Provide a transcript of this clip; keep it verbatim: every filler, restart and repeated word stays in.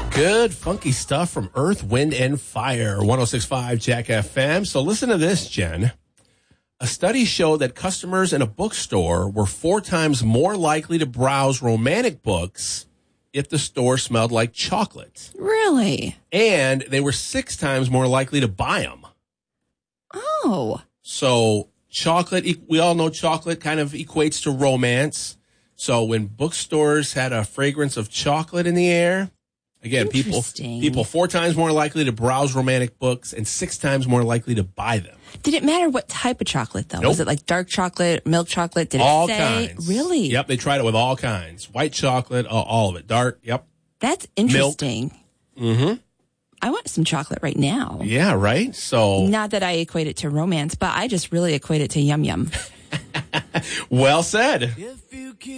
Good, funky stuff from Earth, Wind, and Fire, one oh six point five Jack F M. So listen to this, Jen. A study showed that customers in a bookstore were four times more likely to browse romantic books if the store smelled like chocolate. Really? And they were six times more likely to buy them. Oh. So chocolate, we all know chocolate kind of equates to romance. So when bookstores had a fragrance of chocolate in the air, again, people people four times more likely to browse romantic books and six times more likely to buy them. Did it matter what type of chocolate, though? Nope. Was it like dark chocolate, milk chocolate? Did all it say? Kinds. Really? Yep, they tried it with all kinds. White chocolate, uh, all of it. Dark, yep. That's interesting. Milk. Mm-hmm. I want some chocolate right now. Yeah, right? So, not that I equate it to romance, but I just really equate it to yum yum. well said.